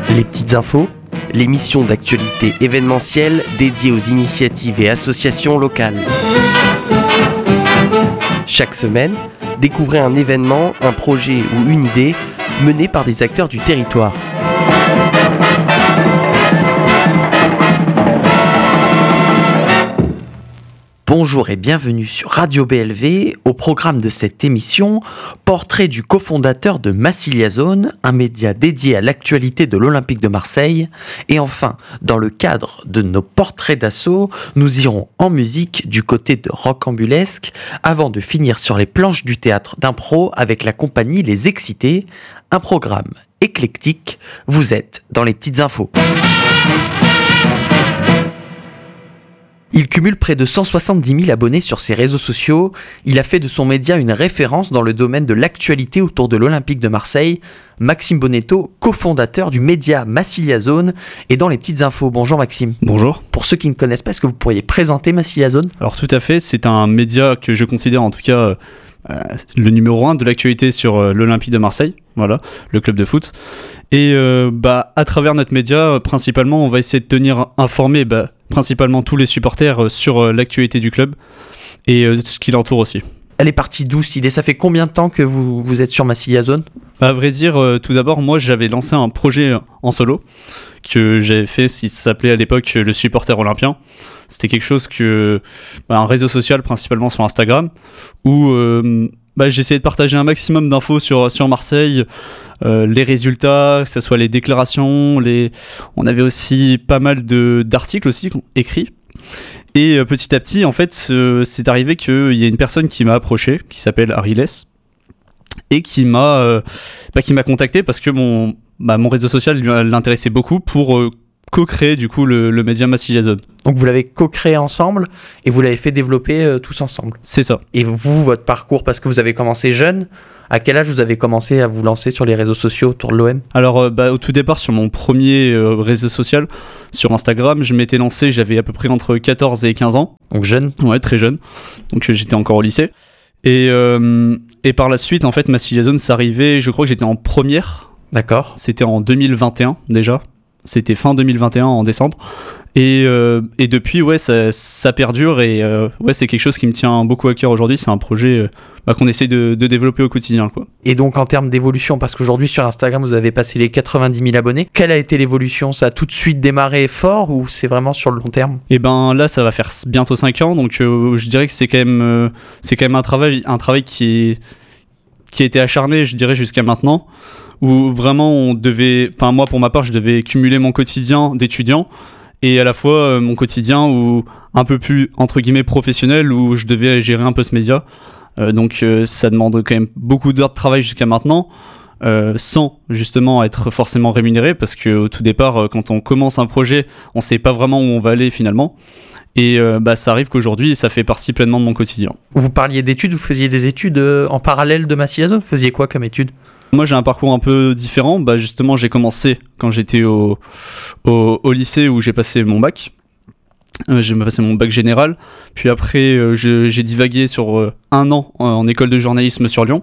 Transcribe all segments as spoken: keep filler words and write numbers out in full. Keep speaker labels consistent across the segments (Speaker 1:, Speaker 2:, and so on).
Speaker 1: Les petites infos, l'émission d'actualité événementielle dédiée aux initiatives et associations locales. Chaque semaine, découvrez un événement, un projet ou une idée mené par des acteurs du territoire. Bonjour et bienvenue sur Radio B L V. Au programme de cette émission, portrait du cofondateur de Massilia Zone, un média dédié à l'actualité de l'Olympique de Marseille. Et enfin, dans le cadre de nos portraits d'assaut, nous irons en musique du côté de Rocambulesque avant de finir sur les planches du théâtre d'impro avec la compagnie Les Excités. Un programme éclectique. Vous êtes dans les petites infos. Il cumule près de cent soixante-dix mille abonnés sur ses réseaux sociaux. Il a fait de son média une référence dans le domaine de l'actualité autour de l'Olympique de Marseille. Maxime Bonetto, cofondateur du média Massilia Zone, est dans les petites infos. Bonjour Maxime.
Speaker 2: Bonjour.
Speaker 1: Pour ceux qui ne connaissent pas, est-ce que vous pourriez présenter Massilia Zone ?
Speaker 2: Alors tout à fait, c'est un média que je considère en tout cas euh, le numéro un de l'actualité sur euh, l'Olympique de Marseille, voilà, le club de foot. Et euh, bah, à travers notre média, principalement, on va essayer de tenir informé bah, principalement tous les supporters euh, sur euh, l'actualité du club et euh, ce qui l'entoure aussi.
Speaker 1: Elle est partie d'où cette idée ? Ça fait combien de temps que vous, vous êtes sur Massilia Zone ?
Speaker 2: À vrai dire, euh, tout d'abord, moi j'avais lancé un projet en solo que j'avais fait, qui s'appelait à l'époque le supporter olympien. C'était quelque chose que, bah, un réseau social principalement sur Instagram, où euh, bah, j'essayais de partager un maximum d'infos sur, sur Marseille, euh, les résultats, que ce soit les déclarations, les... on avait aussi pas mal de, d'articles aussi écrits. Et euh, petit à petit, en fait, euh, c'est arrivé qu'il y a une personne qui m'a approché, qui s'appelle Ariles, et qui m'a, euh, bah, qui m'a contacté parce que mon, bah, mon réseau social lui, l'intéressait beaucoup pour euh, co-créer du coup le, le média Massilia Zone.
Speaker 1: Donc vous l'avez co-créé ensemble et vous l'avez fait développer euh, tous ensemble.
Speaker 2: C'est ça.
Speaker 1: Et vous, votre parcours, parce que vous avez commencé jeune, à quel âge vous avez commencé à vous lancer sur les réseaux sociaux autour de l'O M ?
Speaker 2: Alors euh, bah, au tout départ sur mon premier euh, réseau social, sur Instagram, je m'étais lancé, j'avais à peu près entre quatorze et quinze ans.
Speaker 1: Donc jeune ?
Speaker 2: Ouais, très jeune. Donc euh, j'étais encore au lycée. Et, euh, et par la suite, en fait, Massilia Zone, c'est arrivé, je crois que j'étais en première.
Speaker 1: D'accord.
Speaker 2: C'était en deux mille vingt et un déjà. C'était fin deux mille vingt et un, en décembre. Et, euh, et depuis, ouais, ça, ça perdure. Et euh, ouais, c'est quelque chose qui me tient beaucoup à cœur aujourd'hui. C'est un projet euh, bah, qu'on essaie de, de développer au quotidien, quoi.
Speaker 1: Et donc, en termes d'évolution, parce qu'aujourd'hui, sur Instagram, vous avez passé les quatre-vingt-dix mille abonnés. Quelle a été l'évolution ? Ça a tout de suite démarré fort ou c'est vraiment sur le long terme ?
Speaker 2: Et ben là, ça va faire bientôt cinq ans. Donc, euh, je dirais que c'est quand même, euh, c'est quand même un travail, un travail qui, est, qui a été acharné, je dirais, jusqu'à maintenant. Où vraiment on devait, enfin moi pour ma part je devais cumuler mon quotidien d'étudiant et à la fois euh, mon quotidien où un peu plus entre guillemets professionnel où je devais gérer un peu ce média, euh, donc euh, ça demande quand même beaucoup d'heures de travail jusqu'à maintenant, euh, sans justement être forcément rémunéré parce qu'au tout départ euh, quand on commence un projet on sait pas vraiment où on va aller finalement. Et euh, bah, ça arrive qu'aujourd'hui, ça fait partie pleinement de mon quotidien.
Speaker 1: Vous parliez d'études, vous faisiez des études euh, en parallèle de Massilia Zone ? Vous faisiez quoi comme études ?
Speaker 2: Moi, j'ai un parcours un peu différent. Bah, justement, j'ai commencé quand j'étais au, au, au lycée où j'ai passé mon bac. Euh, j'ai passé mon bac général. Puis après, euh, je, j'ai divagué sur euh, un an en, en école de journalisme sur Lyon.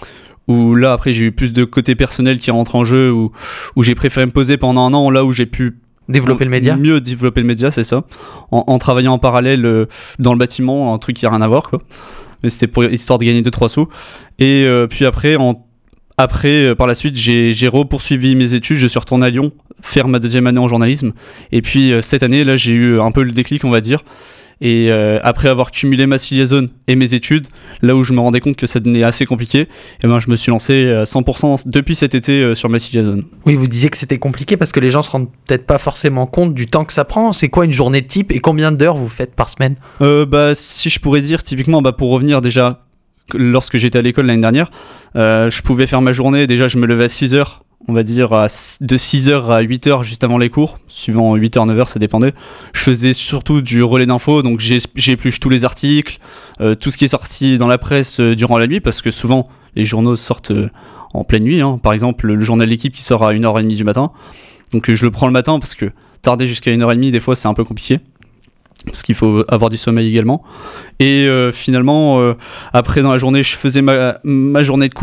Speaker 2: Où là, après, j'ai eu plus de côté personnel qui rentre en jeu. Où, où j'ai préféré me poser pendant un an, là où j'ai pu
Speaker 1: développer le média ?
Speaker 2: Mieux développer le média, c'est ça. En, en travaillant en parallèle euh, dans le bâtiment, un truc qui n'a rien à voir, quoi. Mais c'était pour histoire de gagner deux trois sous. Et euh, puis après, en Après, euh, par la suite, j'ai, j'ai repoursuivi mes études, je suis retourné à Lyon faire ma deuxième année en journalisme. Et puis euh, cette année, là, j'ai eu un peu le déclic, on va dire. Et euh, après avoir cumulé Massilia Zone et mes études, là où je me rendais compte que ça devenait assez compliqué, et ben, je me suis lancé à cent pour cent depuis cet été euh, sur Massilia Zone.
Speaker 1: Oui, vous disiez que c'était compliqué parce que les gens se rendent peut-être pas forcément compte du temps que ça prend. C'est quoi une journée type et combien d'heures vous faites par semaine ?
Speaker 2: euh, bah, Si je pourrais dire, typiquement, bah, pour revenir déjà... Lorsque j'étais à l'école l'année dernière, euh, je pouvais faire ma journée. Déjà, je me levais à six heures, on va dire à, de six heures à huit heures juste avant les cours, suivant huit heures, neuf heures, ça dépendait. Je faisais surtout du relais d'infos, donc j'ai, j'épluche tous les articles, euh, tout ce qui est sorti dans la presse euh, durant la nuit, parce que souvent, les journaux sortent euh, en pleine nuit. Hein. Par exemple, le journal de l'équipe qui sort à une heure trente du matin. Donc, euh, je le prends le matin parce que tarder jusqu'à une heure trente, des fois, c'est un peu compliqué. Parce qu'il faut avoir du sommeil également. Et euh, finalement, euh, après dans la journée, je faisais ma, ma journée de cours.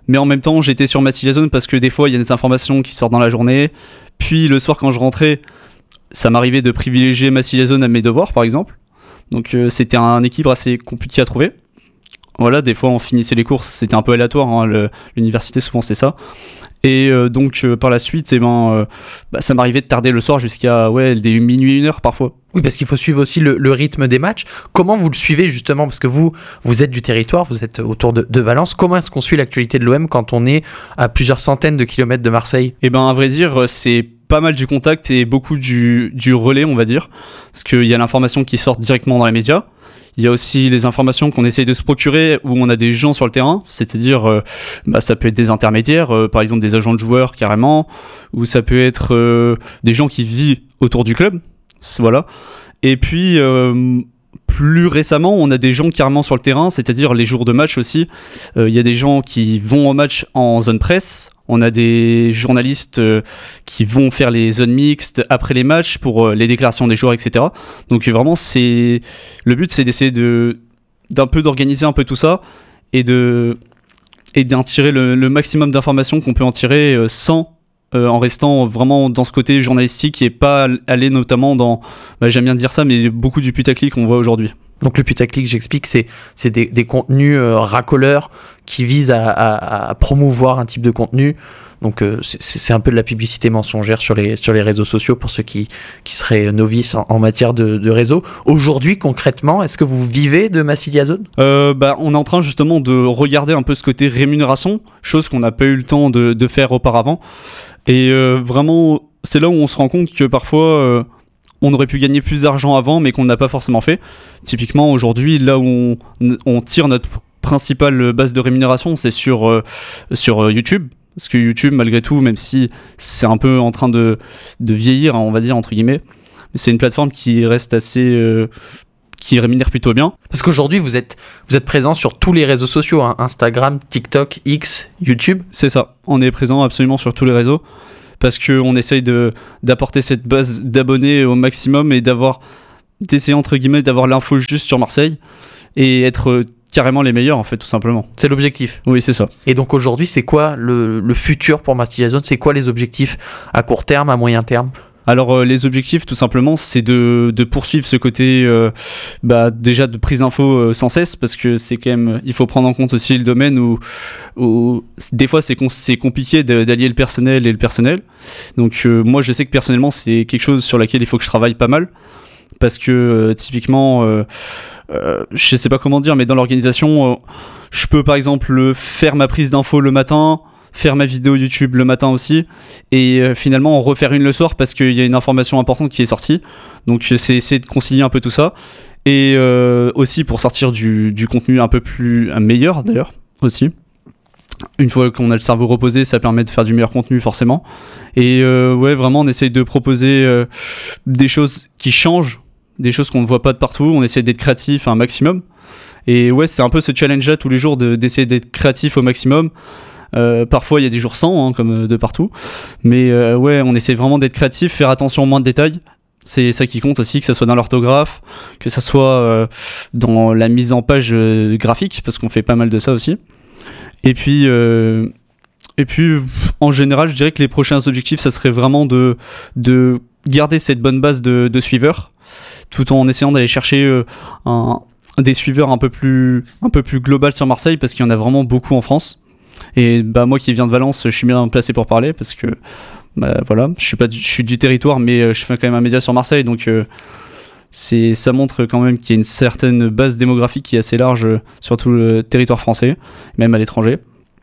Speaker 2: Mais en même temps, j'étais sur Massilia-Zone parce que des fois, il y a des informations qui sortent dans la journée. Puis le soir, quand je rentrais, ça m'arrivait de privilégier Massilia-Zone à mes devoirs, par exemple. Donc euh, c'était un équilibre assez compliqué à trouver. Voilà, des fois, on finissait les courses, c'était un peu aléatoire. Hein, le, l'université, souvent, c'est ça. Et euh, donc, euh, par la suite, eh ben, euh, bah, ça m'arrivait de tarder le soir jusqu'à ouais, des minuit, une heure parfois.
Speaker 1: Oui, parce qu'il faut suivre aussi le, le rythme des matchs. Comment vous le suivez justement ? Parce que vous, vous êtes du territoire, vous êtes autour de, de Valence. Comment est-ce qu'on suit l'actualité de l'O M quand on est à plusieurs centaines de kilomètres de Marseille ?
Speaker 2: Eh ben, à vrai dire, c'est pas mal du contact et beaucoup du, du relais, on va dire. Parce qu'il y a l'information qui sort directement dans les médias. Il y a aussi les informations qu'on essaye de se procurer où on a des gens sur le terrain, c'est-à-dire euh, bah, ça peut être des intermédiaires, euh, par exemple des agents de joueurs carrément, ou ça peut être euh, des gens qui vivent autour du club, voilà. Et puis euh, plus récemment, on a des gens carrément sur le terrain, c'est-à-dire les jours de match aussi. Il euh, y a des gens qui vont au match en zone presse. On a des journalistes euh, qui vont faire les zones mixtes après les matchs pour euh, les déclarations des joueurs, et cetera. Donc vraiment, c'est le but, c'est d'essayer de d'un peu d'organiser un peu tout ça et de et d'en tirer le, le maximum d'informations qu'on peut en tirer euh, sans euh, en restant vraiment dans ce côté journalistique et pas aller notamment dans, bah, j'aime bien dire ça, mais beaucoup du putaclic qu'on voit aujourd'hui.
Speaker 1: Donc le putaclic, j'explique, c'est, c'est des, des contenus euh, racoleurs qui visent à, à, à promouvoir un type de contenu. Donc euh, c'est, c'est un peu de la publicité mensongère sur les, sur les réseaux sociaux pour ceux qui, qui seraient novices en, en matière de, de réseau. Aujourd'hui, concrètement, est-ce que vous vivez de Massilia-Zone ?
Speaker 2: euh, bah, On est en train justement de regarder un peu ce côté rémunération, chose qu'on n'a pas eu le temps de, de faire auparavant. Et euh, vraiment, c'est là où on se rend compte que parfois... Euh, on aurait pu gagner plus d'argent avant, mais qu'on n'a pas forcément fait. Typiquement, aujourd'hui, là où on, on tire notre principale base de rémunération, c'est sur, euh, sur YouTube. Parce que YouTube, malgré tout, même si c'est un peu en train de, de vieillir, on va dire, entre guillemets, c'est une plateforme qui reste assez... Euh, qui rémunère plutôt bien.
Speaker 1: Parce qu'aujourd'hui, vous êtes, vous êtes présent sur tous les réseaux sociaux, hein, Instagram, TikTok, X, YouTube.
Speaker 2: C'est ça, on est présent absolument sur tous les réseaux. Parce qu'on essaye de, d'apporter cette base d'abonnés au maximum et d'avoir, d'essayer entre guillemets d'avoir l'info juste sur Marseille et être carrément les meilleurs en fait, tout simplement.
Speaker 1: C'est l'objectif.
Speaker 2: Oui, c'est ça.
Speaker 1: Et donc aujourd'hui, c'est quoi le, le futur pour Massilia-Zone ? C'est quoi les objectifs à court terme, à moyen terme ?
Speaker 2: Alors euh, les objectifs tout simplement c'est de, de poursuivre ce côté euh, bah, déjà de prise d'infos euh, sans cesse parce que c'est quand même, il faut prendre en compte aussi le domaine où, où des fois c'est, con, c'est compliqué de, d'allier le personnel et le personnel. Donc euh, moi je sais que personnellement c'est quelque chose sur laquelle il faut que je travaille pas mal parce que euh, typiquement euh, euh, je sais pas comment dire mais dans l'organisation euh, je peux par exemple faire ma prise d'infos le matin, faire ma vidéo YouTube le matin aussi et euh, finalement en refaire une le soir parce qu'il y a une information importante qui est sortie, donc c'est essayer de concilier un peu tout ça et euh, aussi pour sortir du, du contenu un peu plus un meilleur d'ailleurs aussi. Une fois qu'on a le cerveau reposé, ça permet de faire du meilleur contenu forcément et euh, ouais vraiment on essaye de proposer euh, des choses qui changent, des choses qu'on ne voit pas de partout, on essaie d'être créatif un maximum et ouais c'est un peu ce challenge là tous les jours de, d'essayer d'être créatif au maximum. Euh, parfois il y a des jours sans hein, comme de partout mais euh, ouais on essaie vraiment d'être créatif, faire attention au moins de détails, c'est ça qui compte aussi, que ça soit dans l'orthographe, que ça soit euh, dans la mise en page euh, graphique parce qu'on fait pas mal de ça aussi et puis euh, et puis en général je dirais que les prochains objectifs ça serait vraiment de, de garder cette bonne base de, de suiveurs tout en essayant d'aller chercher euh, un, des suiveurs un peu plus un peu plus global sur Marseille parce qu'il y en a vraiment beaucoup en France. Et bah moi qui viens de Valence, je suis bien placé pour parler parce que bah voilà, je suis pas du, je suis du territoire mais je fais quand même un média sur Marseille donc euh, c'est ça montre quand même qu'il y a une certaine base démographique qui est assez large euh, sur tout le territoire français, même à l'étranger.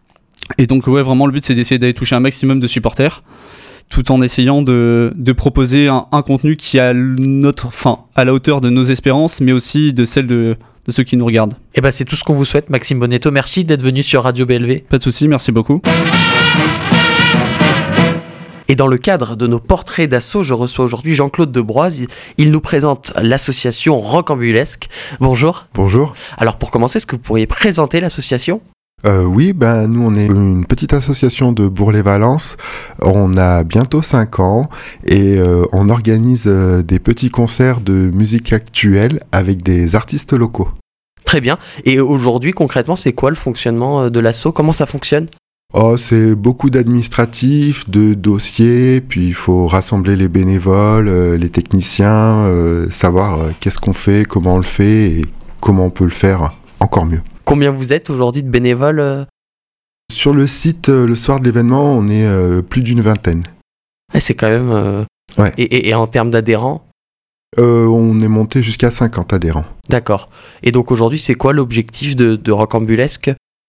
Speaker 2: Et donc ouais, vraiment le but c'est d'essayer d'aller toucher un maximum de supporters tout en essayant de, de proposer un, un contenu qui a notre, enfin, à la hauteur de nos espérances mais aussi de celle de de ceux qui nous regardent.
Speaker 1: Et bah c'est tout ce qu'on vous souhaite, Maxime Bonetto. Merci d'être venu sur Radio B L V.
Speaker 2: Pas de souci, merci beaucoup.
Speaker 1: Et dans le cadre de nos portraits d'assaut, je reçois aujourd'hui Jean-Claude Debroise. Il nous présente l'association Rocambulesque. Bonjour.
Speaker 3: Bonjour.
Speaker 1: Alors pour commencer, est-ce que vous pourriez présenter l'association ?
Speaker 3: Euh, oui, ben nous on est une petite association de Bourg-les-Valence. On a bientôt cinq ans et euh, on organise euh, des petits concerts de musique actuelle avec des artistes locaux.
Speaker 1: Très bien. Et aujourd'hui, concrètement, c'est quoi le fonctionnement de l'asso ? Comment ça fonctionne ?
Speaker 3: Oh, c'est beaucoup d'administratifs, de dossiers, puis il faut rassembler les bénévoles, euh, les techniciens, euh, savoir euh, qu'est-ce qu'on fait, comment on le fait et comment on peut le faire encore mieux.
Speaker 1: Combien vous êtes aujourd'hui de bénévoles euh
Speaker 3: Sur le site, euh, le soir de l'événement, on est euh, plus d'une vingtaine.
Speaker 1: Ah, c'est quand même... euh,
Speaker 3: Ouais.
Speaker 1: Et, et, et en termes d'adhérents?
Speaker 3: Euh, on est monté jusqu'à cinquante adhérents.
Speaker 1: D'accord. Et donc aujourd'hui, c'est quoi l'objectif de, de Rocambulesque?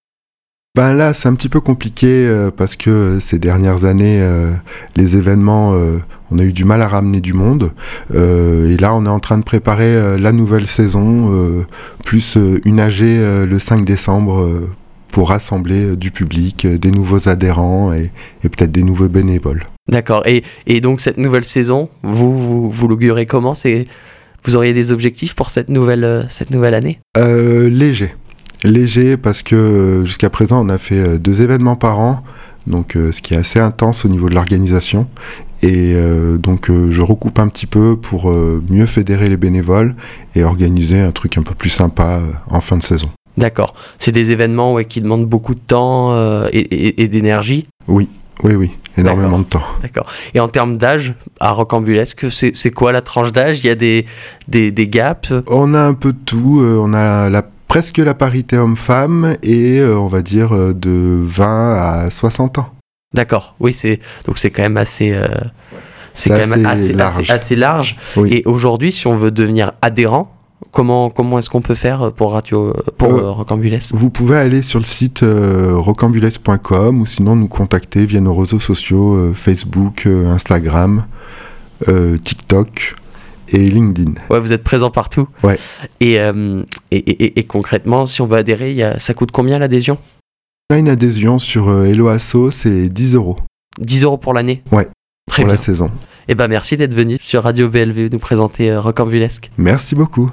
Speaker 3: Ben là, c'est un petit peu compliqué euh, parce que euh, ces dernières années, euh, les événements, euh, on a eu du mal à ramener du monde. Euh, et là, on est en train de préparer euh, la nouvelle saison, euh, plus euh, une A G euh, le cinq décembre euh, pour rassembler euh, du public, euh, des nouveaux adhérents et, et peut-être des nouveaux bénévoles.
Speaker 1: D'accord. Et, et donc cette nouvelle saison, vous, vous, vous l'augurez comment? C'est, vous auriez des objectifs pour cette nouvelle, euh, cette nouvelle année?
Speaker 3: Euh, léger. Léger parce que euh, jusqu'à présent, on a fait euh, deux événements par an, donc euh, ce qui est assez intense au niveau de l'organisation. Et euh, donc euh, je recoupe un petit peu pour euh, mieux fédérer les bénévoles et organiser un truc un peu plus sympa euh, en fin de saison.
Speaker 1: D'accord. C'est des événements ouais, qui demandent beaucoup de temps euh, et, et, et d'énergie?
Speaker 3: Oui, oui, oui, énormément de temps.
Speaker 1: D'accord. Et en termes d'âge, à Rocambulesque, c'est, c'est quoi la tranche d'âge? Il y a des, des, des gaps?
Speaker 3: On a un peu de tout, euh, on a la, presque la parité homme-femme et euh, on va dire euh, de vingt à soixante ans.
Speaker 1: D'accord. Oui, c'est, donc c'est quand même assez... Euh, c'est,
Speaker 3: C'est
Speaker 1: quand même
Speaker 3: assez
Speaker 1: assez
Speaker 3: large.
Speaker 1: Assez, assez large.
Speaker 3: Oui.
Speaker 1: Et aujourd'hui, si on veut devenir adhérent, comment, comment est-ce qu'on peut faire pour, radio, pour
Speaker 3: Euh,
Speaker 1: euh, Rocambulesque?
Speaker 3: Vous pouvez aller sur le site euh, rocambulesque point com ou sinon nous contacter via nos réseaux sociaux euh, Facebook, euh, Instagram, euh, TikTok et LinkedIn.
Speaker 1: Ouais, vous êtes présent partout.
Speaker 3: Ouais.
Speaker 1: Et, euh, et, et, et concrètement, si on veut adhérer, il y a, ça coûte combien l'adhésion?
Speaker 3: On a une adhésion sur euh, Hello Asso, c'est dix euros
Speaker 1: dix euros pour l'année?
Speaker 3: Ouais,
Speaker 1: Très
Speaker 3: pour
Speaker 1: bien.
Speaker 3: la saison.
Speaker 1: Et ben merci d'être venu sur Radio B L V nous présenter euh, Rocambulesque.
Speaker 3: Merci beaucoup.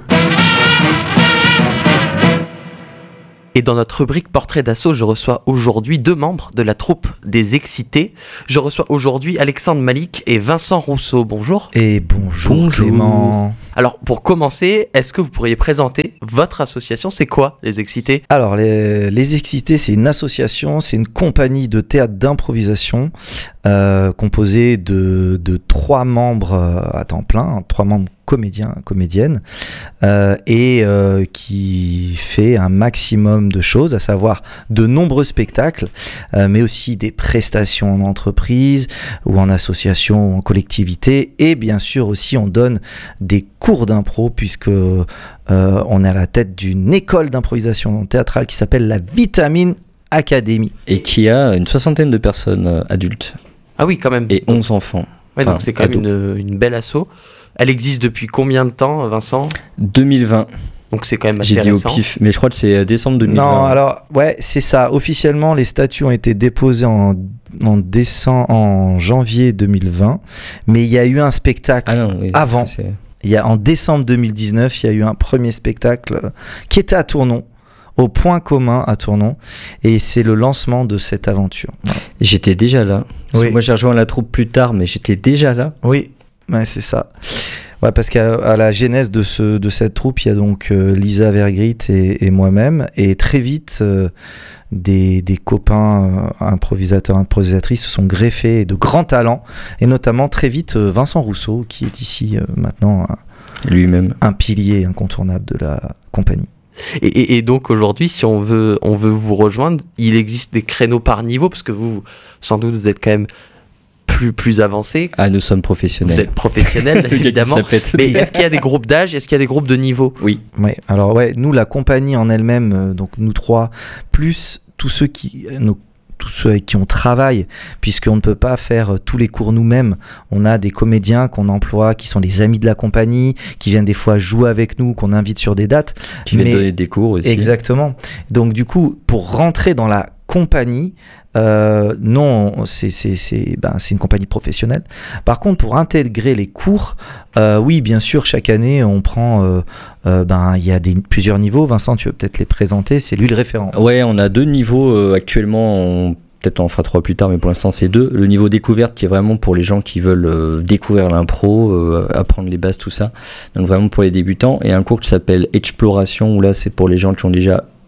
Speaker 1: Et dans notre rubrique Portrait d'assaut, je reçois aujourd'hui deux membres de la troupe des Excités. Je reçois aujourd'hui Alexandre Malik et Vincent Rousseau. Bonjour.
Speaker 4: Et bonjour,
Speaker 1: Bonjour.
Speaker 4: Clément.
Speaker 1: Alors pour commencer, est-ce que vous pourriez présenter votre association? C'est quoi les Excités?
Speaker 4: Alors, les, les Excités, c'est une association, c'est une compagnie de théâtre d'improvisation euh, composée de, de trois membres euh, à temps plein, hein, trois membres comédiens, comédiennes, euh, et euh, qui fait un maximum de choses, à savoir de nombreux spectacles, euh, mais aussi des prestations en entreprise ou en association ou en collectivité, et bien sûr aussi on donne des cours d'impro puisque euh, on est à la tête d'une école d'improvisation théâtrale qui s'appelle la Vitamine Academy.
Speaker 5: Et qui a une soixantaine de personnes euh, adultes
Speaker 1: Ah oui, quand même.
Speaker 5: et onze enfants.
Speaker 1: Ouais,
Speaker 5: enfin,
Speaker 1: donc c'est quand même une, une belle asso. Elle existe depuis combien de temps, Vincent?
Speaker 5: deux mille vingt,
Speaker 1: Donc c'est quand même assez
Speaker 5: j'ai dit
Speaker 1: récent.
Speaker 5: au pif, mais je crois que c'est décembre deux mille vingt.
Speaker 4: Non, alors, ouais, c'est ça. Officiellement, les statuts ont été déposés en, en, décembre, en janvier deux mille vingt, mais il y a eu un spectacle.
Speaker 5: Ah non, oui,
Speaker 4: Avant.
Speaker 5: c'est-
Speaker 4: Il y a, en décembre deux mille dix-neuf, il y a eu un premier spectacle euh, qui était à Tournon, au Point Commun à Tournon, et c'est le lancement de cette aventure.
Speaker 5: J'étais déjà là. Parce que
Speaker 4: Oui.
Speaker 5: Moi j'ai rejoint la troupe plus tard, mais j'étais déjà là.
Speaker 4: Oui, ouais, c'est ça. Ouais, parce qu'à à la genèse de, ce, de cette troupe, il y a donc euh, Lisa Vergrit et, et moi-même, et très vite, euh, des, des copains euh, improvisateurs, improvisatrices se sont greffés et de grands talents, et notamment très vite euh, Vincent Rousseau, qui est ici euh, maintenant un,
Speaker 5: Lui-même.
Speaker 4: un pilier incontournable de la compagnie.
Speaker 1: Et, et, et donc aujourd'hui, si on veut, on veut vous rejoindre, il existe des créneaux par niveau, parce que vous, sans doute, vous êtes quand même plus, plus avancé.
Speaker 5: Ah, nous sommes professionnels.
Speaker 1: Vous êtes professionnel,
Speaker 5: Le gars qui se
Speaker 1: évidemment.
Speaker 5: répète.
Speaker 1: Mais est-ce qu'il y a des groupes d'âge? Est-ce qu'il y a des groupes de niveau?
Speaker 5: Oui.
Speaker 4: Ouais, alors ouais, nous la compagnie en elle-même, euh, donc nous trois, plus tous ceux qui, nos, tous ceux avec qui on travaille, puisqu'on ne peut pas faire euh, tous les cours nous-mêmes. On a des comédiens qu'on emploie, qui sont les amis de la compagnie, qui viennent des fois jouer avec nous, qu'on invite sur des dates.
Speaker 5: Qui vient
Speaker 4: Mais-
Speaker 5: donner des cours aussi.
Speaker 4: Exactement. Donc du coup, pour rentrer dans la compagnie, euh, non, c'est, c'est, c'est, ben, c'est une compagnie professionnelle. Par contre, pour intégrer les cours, euh, oui, bien sûr, chaque année, on prend, euh, euh, ben, il y a des, plusieurs niveaux. Vincent, tu veux peut-être les présenter, c'est lui le référent.
Speaker 5: Ouais, on a deux niveaux euh, actuellement. On... Peut-être on en fera trois plus tard, mais pour l'instant c'est deux. Le niveau découverte qui est vraiment pour les gens qui veulent euh, découvrir l'impro, euh, apprendre les bases, tout ça. Donc vraiment pour les débutants. Et un cours qui s'appelle Exploration, où là c'est pour les gens qui ont déjà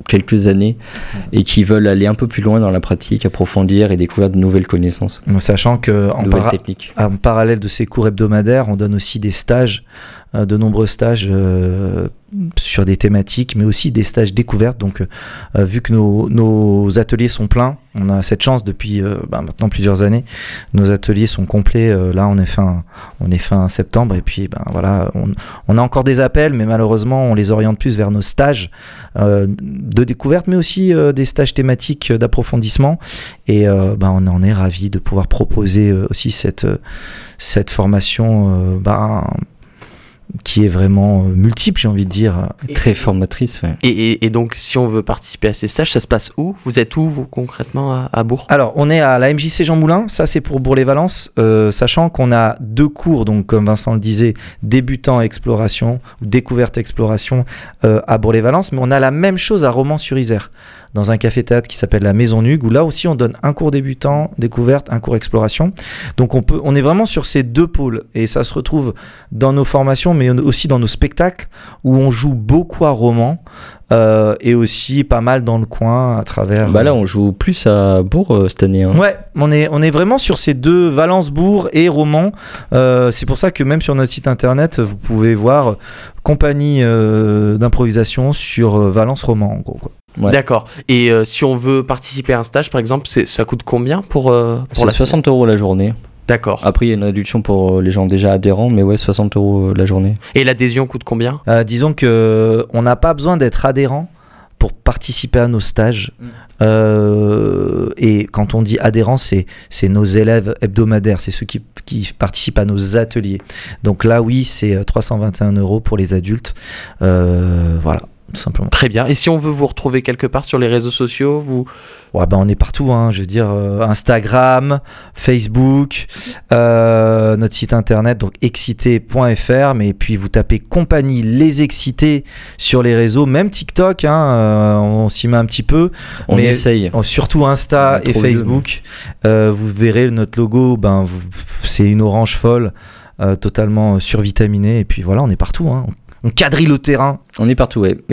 Speaker 5: quelques années et qui veulent aller un peu plus loin dans la pratique, approfondir et découvrir de nouvelles connaissances.
Speaker 4: Sachant qu'en
Speaker 5: nouvelles
Speaker 4: para-
Speaker 5: techniques.
Speaker 4: en parallèle de ces cours hebdomadaires, on donne aussi des stages, euh, de nombreux stages euh, sur des thématiques, mais aussi des stages découvertes. Donc, euh, vu que nos, nos ateliers sont pleins, on a cette chance depuis euh, bah, maintenant plusieurs années. Nos ateliers sont complets. Euh, là, on est fin, on est fin septembre, et puis ben voilà, on, on a encore des appels, mais malheureusement, on les oriente plus vers nos stages euh, de découverte, mais aussi euh, des stages thématiques d'approfondissement. Et euh, ben, on en est ravis de pouvoir proposer euh, aussi cette cette formation. Euh, ben, qui est vraiment multiple, j'ai envie de dire.
Speaker 5: Très formatrice, ouais.
Speaker 1: Et, et, et donc, si on veut participer à ces stages, ça se passe où ? Vous êtes où, vous, concrètement, à, à Bourg ?
Speaker 4: Alors, on est à la M J C Jean Moulin, ça c'est pour Bourg-les-Valences, euh, sachant qu'on a deux cours, donc comme Vincent le disait, débutant exploration, ou découverte exploration euh, à Bourg-les-Valences, mais on a la même chose à Romans-sur-Isère, dans un café-théâtre qui s'appelle la Maison Nugue, où là aussi on donne un cours débutant, découverte, un cours exploration. Donc on, peut, on est vraiment sur ces deux pôles, et ça se retrouve dans nos formations, mais aussi dans nos spectacles, où on joue beaucoup à Romans, euh, et aussi pas mal dans le coin à travers...
Speaker 5: Bah là, on joue plus à Bourg euh, cette année. Hein.
Speaker 4: Ouais, on est, on est vraiment sur ces deux, Valence-Bourg et Romans. Euh, c'est pour ça que même sur notre site internet, vous pouvez voir euh, compagnie euh, d'improvisation sur euh, Valence-Romans, en gros, quoi.
Speaker 5: Ouais.
Speaker 1: D'accord. Et euh, si on veut participer à un stage, par exemple, c'est, ça coûte combien pour, euh, pour
Speaker 5: C'est
Speaker 1: la
Speaker 5: soixante euros la journée.
Speaker 1: D'accord.
Speaker 5: Après, il y a une réduction pour les gens déjà adhérents, mais ouais, soixante euros la journée.
Speaker 1: Et l'adhésion coûte combien ?
Speaker 4: Euh, disons que on n'a pas besoin d'être adhérent pour participer à nos stages. Mmh. Euh, et quand on dit adhérent, c'est, c'est nos élèves hebdomadaires, c'est ceux qui, qui participent à nos ateliers. Donc là, oui, c'est trois cent vingt et un euros pour les adultes. Euh, voilà. Simplement.
Speaker 1: Très bien. Et si on veut vous retrouver quelque part sur les réseaux sociaux, vous...
Speaker 4: Ouais, ben on est partout, hein, je veux dire, euh, Instagram, Facebook, euh, notre site internet, donc excité point f r, mais puis vous tapez compagnie Les Excités sur les réseaux, même TikTok, hein, euh, on s'y met un petit peu.
Speaker 5: On
Speaker 4: mais
Speaker 5: essaye.
Speaker 4: Surtout Insta et Facebook. Vieux, euh, vous verrez notre logo, ben, vous, c'est une orange folle, euh, totalement survitaminée, et puis voilà, on est partout, hein. On quadrille le terrain.
Speaker 5: On est partout, ouais.